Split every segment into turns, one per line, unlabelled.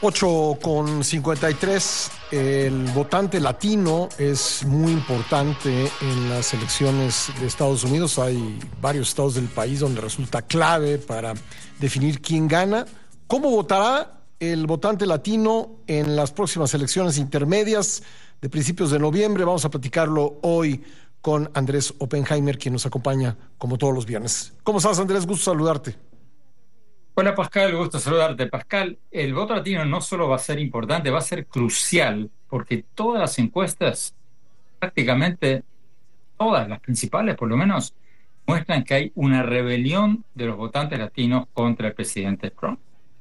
8:53. El votante latino es muy importante en las elecciones de Estados Unidos. Hay varios estados del país donde resulta clave para definir quién gana. ¿Cómo votará el votante latino en las próximas elecciones intermedias de principios de noviembre? Vamos a platicarlo hoy con Andrés Oppenheimer, quien nos acompaña como todos los viernes. ¿Cómo estás, Andrés? Gusto saludarte.
Hola Pascal, gusto saludarte. Pascal, el voto latino no solo va a ser importante, va a ser crucial, porque todas las encuestas, prácticamente todas las principales por lo menos, muestran que hay una rebelión de los votantes latinos contra el presidente Trump.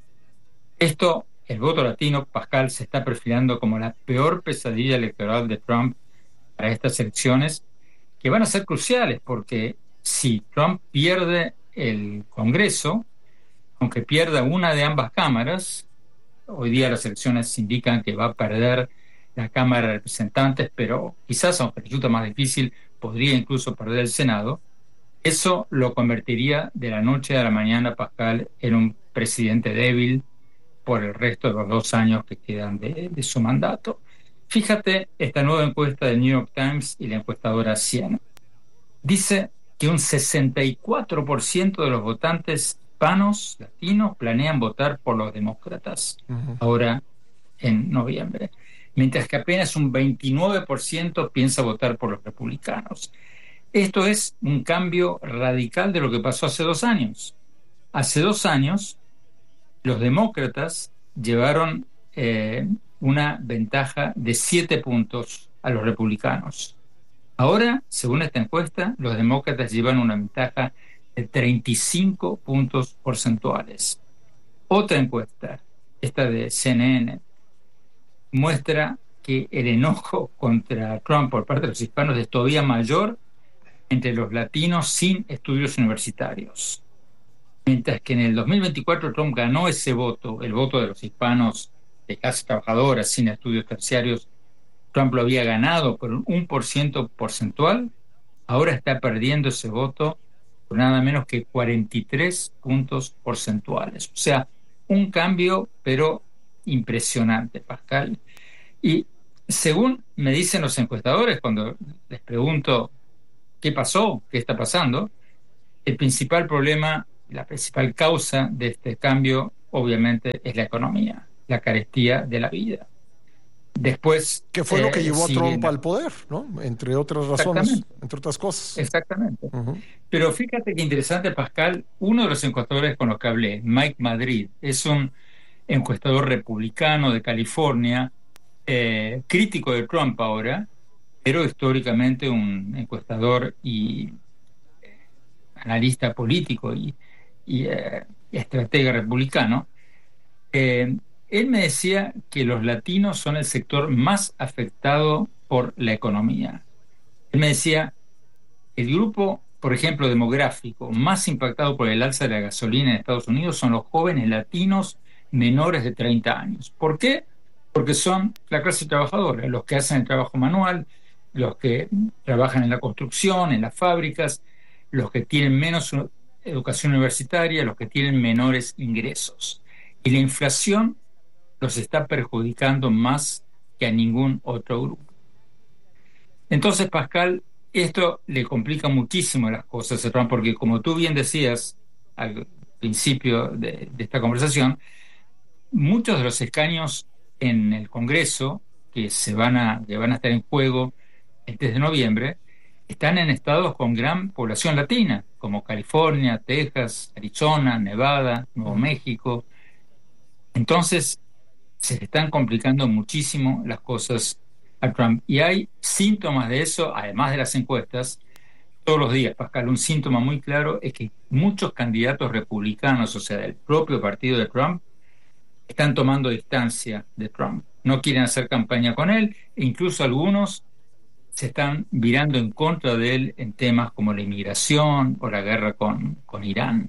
El voto latino, Pascal, se está perfilando como la peor pesadilla electoral de Trump para estas elecciones, que van a ser cruciales, porque si Trump pierde el Congreso, aunque pierda una de ambas cámaras, hoy día las elecciones indican que va a perder la Cámara de Representantes, pero quizás, aunque resulta más difícil, podría incluso perder el Senado. Eso lo convertiría de la noche a la mañana, Pascal, en un presidente débil por el resto de los 2 años que quedan de su mandato. Fíjate esta nueva encuesta del New York Times y la encuestadora Siena. Dice que un 64% de los votantes hispanos, latinos, planean votar por los demócratas ahora en noviembre, mientras que apenas un 29% piensa votar por los republicanos. Esto es un cambio radical de lo que pasó hace 2 años. Hace 2 años, los demócratas llevaron una ventaja de 7 puntos a los republicanos. Ahora, según esta encuesta, los demócratas llevan una ventaja de 35 puntos porcentuales. Otra encuesta, esta de CNN, muestra que el enojo contra Trump por parte de los hispanos es todavía mayor entre los latinos sin estudios universitarios. Mientras que en el 2024 Trump ganó ese voto, el voto de los hispanos de clase trabajadora sin estudios terciarios, Trump lo había ganado por un 1% porcentual, ahora está perdiendo ese voto por nada menos que 43 puntos porcentuales. O sea, un cambio, pero impresionante, Pascal. Y según me dicen los encuestadores, cuando les pregunto qué pasó, qué está pasando, el principal problema, la principal causa de este cambio, obviamente, es la economía, la carestía de la vida. Después
¿Qué fue lo que llevó a
sigue
Trump al poder, ¿no? Entre otras razones,
exactamente,
entre otras cosas.
exactamente. Pero fíjate qué interesante, Pascal, uno de los encuestadores con los que hablé, Mike Madrid, es un encuestador republicano de California, crítico de Trump ahora, pero históricamente un encuestador y analista político y estratega republicano. Él me decía que los latinos son el sector más afectado por la economía. Él me decía, el grupo, por ejemplo, demográfico más impactado por el alza de la gasolina en Estados Unidos son los jóvenes latinos menores de 30 años. ¿Por qué? Porque son la clase trabajadora, los que hacen el trabajo manual, los que trabajan en la construcción, en las fábricas, los que tienen menos educación universitaria, los que tienen menores ingresos. Y la inflación los está perjudicando más que a ningún otro grupo. Entonces, Pascal, esto le complica muchísimo las cosas a Trump, porque como tú bien decías al principio de esta conversación, muchos de los escaños en el Congreso que van a estar en juego desde noviembre están en estados con gran población latina, como California, Texas, Arizona, Nevada, Nuevo México. Entonces, se le están complicando muchísimo las cosas a Trump. Y hay síntomas de eso, además de las encuestas, todos los días, Pascal. Un síntoma muy claro es que muchos candidatos republicanos, o sea, del propio partido de Trump, están tomando distancia de Trump. No quieren hacer campaña con él, e incluso algunos se están virando en contra de él en temas como la inmigración o la guerra con Irán.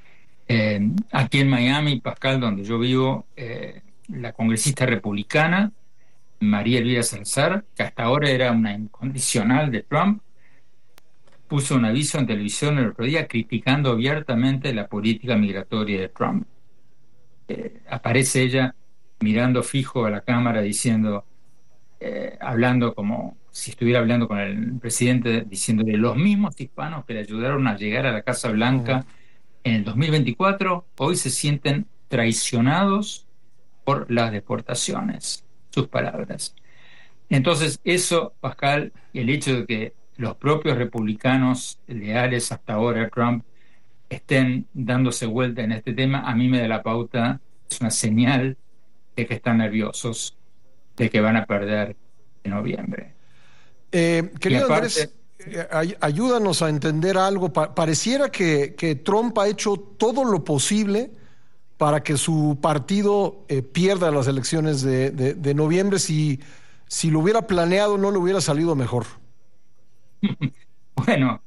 Aquí en Miami, Pascal, donde yo vivo, la congresista republicana María Elvira Salazar, que hasta ahora era una incondicional de Trump, puso un aviso en televisión el otro día criticando abiertamente la política migratoria de Trump. Aparece ella mirando fijo a la cámara, diciendo, hablando como si estuviera hablando con el presidente, diciéndole: los mismos hispanos que le ayudaron a llegar a la Casa Blanca en el 2024, hoy se sienten traicionados por las deportaciones, sus palabras. Entonces, eso, Pascal, el hecho de que los propios republicanos leales hasta ahora a Trump estén dándose vuelta en este tema, a mí me da la pauta, es una señal de que están nerviosos, de que van a perder en noviembre.
Querido
aparte,
Andrés, ayúdanos a entender algo. Pareciera que Trump ha hecho todo lo posible para que su partido pierda las elecciones de noviembre. Si lo hubiera planeado, no le hubiera salido mejor.
bueno,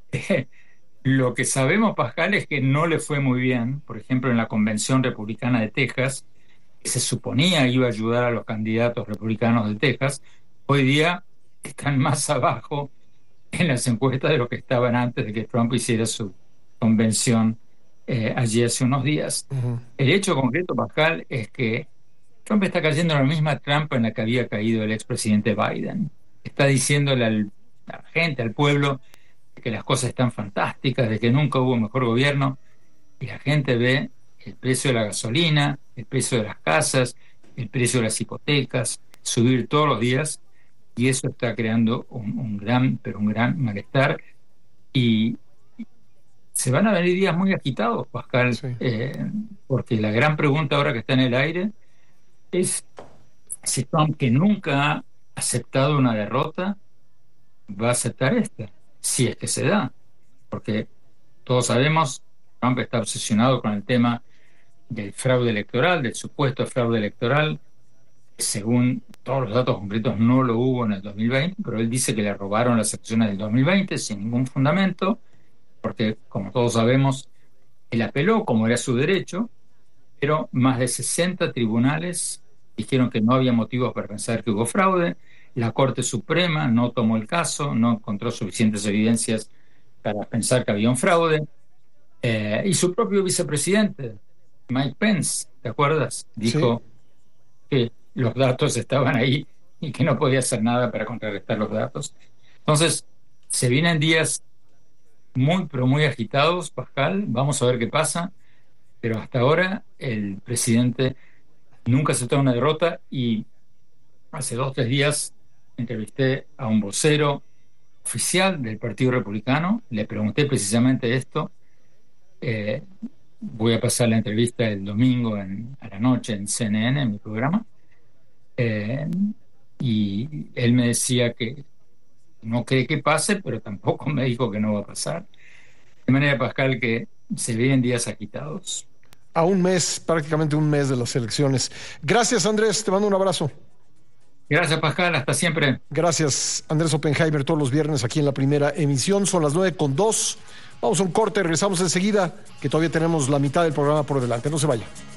lo que sabemos, Pascal, es que no le fue muy bien. Por ejemplo, en la Convención Republicana de Texas, que se suponía iba a ayudar a los candidatos republicanos de Texas, hoy día están más abajo en las encuestas de lo que estaban antes de que Trump hiciera su convención allí hace unos días. El hecho concreto, Pascal, es que Trump está cayendo en la misma trampa en la que había caído el expresidente Biden. Está diciéndole a la gente, al pueblo, que las cosas están fantásticas, de que nunca hubo mejor gobierno, y la gente ve el precio de la gasolina, el precio de las casas, el precio de las hipotecas subir todos los días, y eso está creando un gran malestar, y se van a venir días muy agitados, Pascal,
Sí.
porque la gran pregunta ahora que está en el aire es si Trump, que nunca ha aceptado una derrota, va a aceptar esta, si es que se da, porque todos sabemos, Trump está obsesionado con el tema del fraude electoral, del supuesto fraude electoral. Según todos los datos concretos, no lo hubo en el 2020, pero él dice que le robaron las elecciones del 2020 sin ningún fundamento, porque, como todos sabemos, él apeló, como era su derecho, pero más de 60 tribunales dijeron que no había motivos para pensar que hubo fraude. La Corte Suprema no tomó el caso, no encontró suficientes evidencias para pensar que había un fraude. Y su propio vicepresidente, Mike Pence, ¿te acuerdas?
Sí.
Dijo que los datos estaban ahí y que no podía hacer nada para contrarrestar los datos. Entonces, se vienen días muy, pero muy agitados, Pascal. Vamos a ver qué pasa. Pero hasta ahora el presidente nunca aceptó una derrota, y hace 2 o 3 días entrevisté a un vocero oficial del Partido Republicano, le pregunté precisamente esto. Voy a pasar la entrevista el domingo a la noche en CNN, en mi programa, eh, y él me decía que no cree que pase, pero tampoco me dijo que no va a pasar. De manera, Pascal, que se vienen días agitados.
A un mes, prácticamente un mes de las elecciones. Gracias, Andrés. Te mando un abrazo.
Gracias, Pascal. Hasta siempre.
Gracias, Andrés Oppenheimer, todos los viernes aquí en la primera emisión. Son las 9:02. Vamos a un corte, regresamos enseguida, que todavía tenemos la mitad del programa por delante. No se vaya.